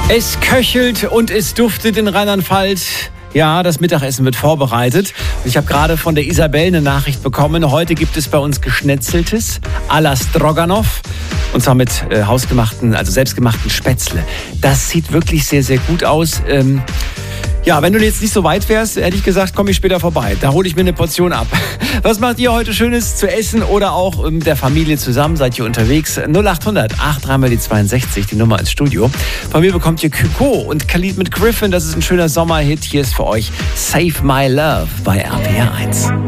Es köchelt und es duftet in Rheinland-Pfalz. Ja, das Mittagessen wird vorbereitet. Ich habe gerade von der Isabel eine Nachricht bekommen. Heute gibt es bei uns Geschnetzeltes à la Stroganoff. Und zwar mit hausgemachten, also selbstgemachten Spätzle. Das sieht wirklich sehr, sehr gut aus. Ja, wenn du jetzt nicht so weit wärst, hätte ich gesagt, komme ich später vorbei. Da hole ich mir eine Portion ab. Was macht ihr heute Schönes zu essen oder auch mit der Familie zusammen? Seid ihr unterwegs? 0800 83 62, die Nummer ins Studio. Von mir bekommt ihr Kygo und Khalid mit Griffin. Das ist ein schöner Sommerhit. Hier ist für euch Save My Love bei RPR 1.